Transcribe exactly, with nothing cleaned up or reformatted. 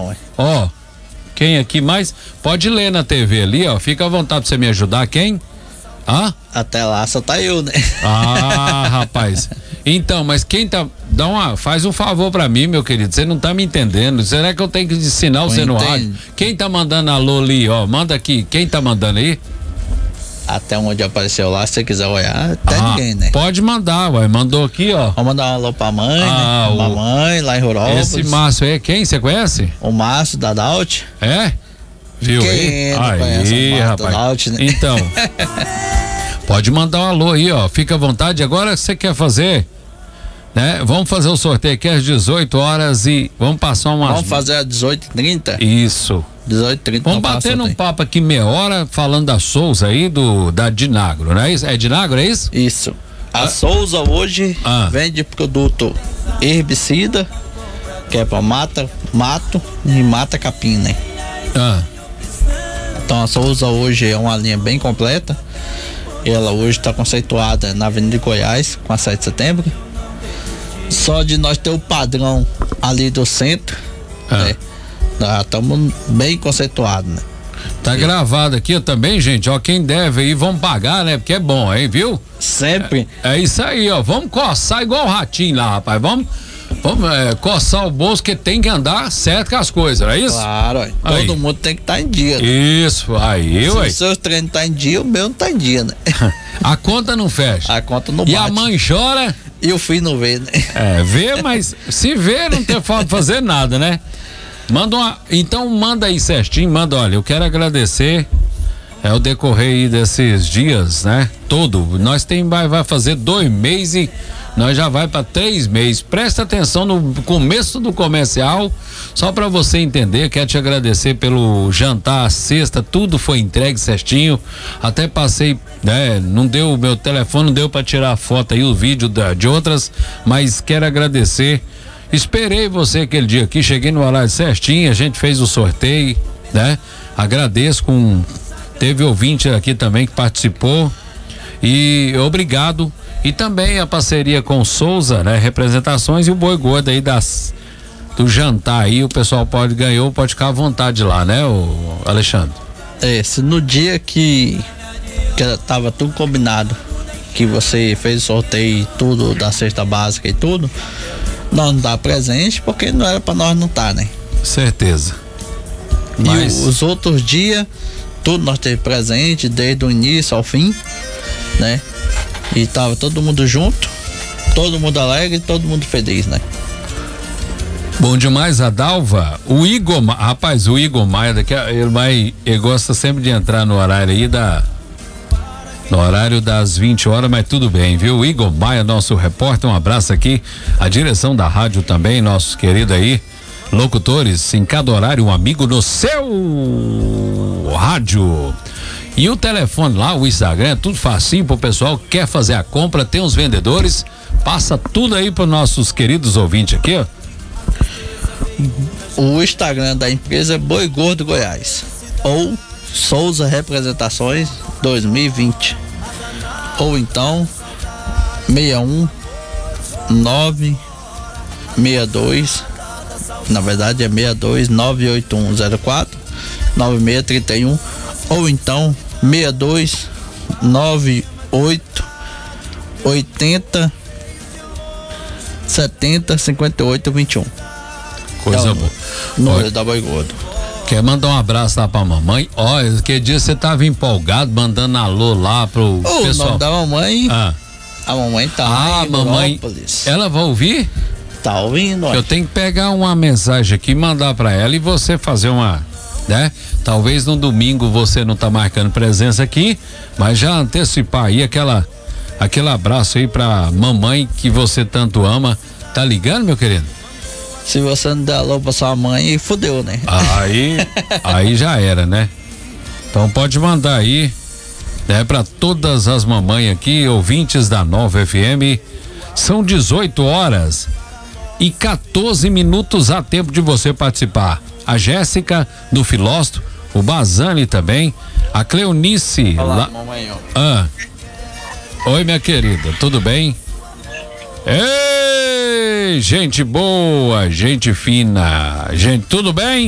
ué. Ó, quem aqui mais? Pode ler na T V ali, ó. Fica à vontade pra você me ajudar. Quem? Hã? Até lá só tá eu, né? Ah, rapaz. Então, mas quem tá... Dá uma, faz um favor pra mim, meu querido. Você não tá me entendendo. Será que eu tenho que ensinar você no rádio? Quem tá mandando alô ali, ó? Manda aqui. Quem tá mandando aí? Até onde apareceu lá, se você quiser olhar, até ah, ninguém, né? Pode mandar, ué. Mandou aqui, ó. Vamos mandar um alô pra mãe, ah, né? O... Mamãe, lá em Rurópolis. Esse Márcio aí é quem? Você conhece? O Márcio da Daut. É? Viu? Quem aí, aí rapaz. Daut, né? Então, pode mandar um alô aí, ó. Fica à vontade. Agora você quer fazer, né? Vamos fazer o sorteio aqui às dezoito horas e vamos passar umas... Vamos fazer às dezoito e trinta? Isso. dezoito e trinta. Vamos bater num papo aqui meia hora falando da Souza aí, do, da Dinagro, não é isso? É Dinagro, é isso? Isso. A ah. Souza hoje ah. vende produto herbicida, que é pra mata, mato e mata capim, né? Ah. Então a Souza hoje é uma linha bem completa. Ela hoje está conceituada na Avenida de Goiás, com a sete de setembro. Só de nós ter o padrão ali do centro, ah. né? Já estamos bem conceituados, né? Tá e... gravado aqui também, gente, ó, quem deve aí, vamos pagar, né? Porque é bom, hein, viu? Sempre. É, é isso aí, ó, vamos coçar igual o ratinho lá, rapaz, vamos, vamos é, coçar o bolso que tem que andar certo com as coisas, não é isso? Claro, ó, todo mundo tem que estar tá em dia, né? Isso, aí, Se ué. os seus treinos tá em dia, o meu não tá em dia, né? A conta não fecha. A conta não e bate. E a mãe chora. E o filho não vê, né? É, vê, mas se vê, não tem falta de fazer nada, né? Manda uma, então manda aí certinho, manda, olha, eu quero agradecer é o decorrer aí desses dias, né? Todo, nós tem, vai, vai fazer dois meses e nós já vai para três meses. Presta atenção no começo do comercial, só para você entender. Quero te agradecer pelo jantar, sexta, tudo foi entregue certinho. Até passei, né? Não deu, meu telefone não deu para tirar a foto aí, o vídeo da, de outras, mas quero agradecer. Esperei você aquele dia aqui, cheguei no horário certinho, a gente fez o sorteio, né? Agradeço com... Teve ouvinte aqui também que participou e obrigado. E também a parceria com o Souza, né? Representações e o Boi Gordo aí das, do jantar aí, o pessoal pode ganhar, pode ficar à vontade lá, né, o Alexandre? É, se no dia que, que tava tudo combinado, que você fez o sorteio e tudo da cesta básica e tudo, nós não dá presente porque não era pra nós não tá, né? Certeza. Mas... E os outros dias, tudo nós teve presente, desde o início ao fim, né? E tava todo mundo junto, todo mundo alegre, todo mundo feliz, né? Bom demais, a Dalva. O Igor, rapaz, o Igor Maia, daqui a, ele vai, ele gosta sempre de entrar no horário aí da, no horário das vinte horas, mas tudo bem, viu? O Igor Maia, nosso repórter, um abraço aqui, a direção da rádio também, nossos queridos aí, locutores, em cada horário, um amigo no seu rádio. E o telefone lá, o Instagram, tudo facinho pro pessoal que quer fazer a compra, tem os vendedores, passa tudo aí para nossos queridos ouvintes aqui, ó. O Instagram da empresa é Boi Gordo Goiás ou Souza Representações dois mil e vinte, ou então seis um nove seis dois, na verdade é seis dois nove oito um zero quatro nove seis três um, ou então seis dois nove oito oitenta setenta cinquenta e oito vinte e um. Coisa é boa. Número da Boi Gordo. Quer mandar um abraço lá pra mamãe? Olha, que dia você tava empolgado, mandando alô lá pro o pessoal. O nome da mamãe, ah. a mamãe tá ah, em mamãe, Rurópolis. Ela vai ouvir? Tá ouvindo, ó. Eu tenho que pegar uma mensagem aqui e mandar pra ela e você fazer uma, né? Talvez no domingo você não tá marcando presença aqui, mas já antecipar aí aquela, aquele abraço aí pra mamãe que você tanto ama. Tá ligando, meu querido? Se você não der alô pra sua mãe, fudeu, né? Aí, aí já era, né? Então pode mandar aí, né? Pra todas as mamães aqui, ouvintes da Nova F M, são dezoito horas e quatorze minutos a tempo de você participar. A Jéssica do Filósofo, o Bazani também, a Cleonice. Olá, lá... mamãe, ó. Ah. Oi, minha querida, tudo bem? Ei, gente boa, gente fina, gente, tudo bem?